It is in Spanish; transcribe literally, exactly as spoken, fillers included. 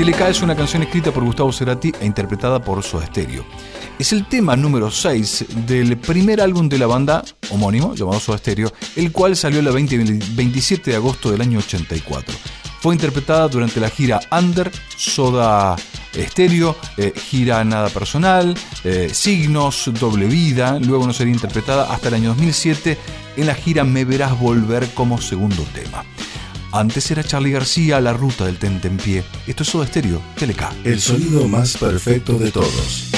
Teleca es una canción escrita por Gustavo Cerati e interpretada por Soda Stereo. Es el tema número seis del primer álbum de la banda homónimo, llamado Soda Stereo, el cual salió el veintisiete de agosto del año ochenta y cuatro. Fue interpretada durante la gira Under, Soda Stereo, eh, gira Nada Personal, eh, Signos, Doble Vida. Luego no sería interpretada hasta el año dos mil siete en la gira Me Verás Volver como segundo tema. Antes era Charly García, La Ruta del Tentempié. Esto es Soda Stereo, Teleca. El sonido más perfecto de todos.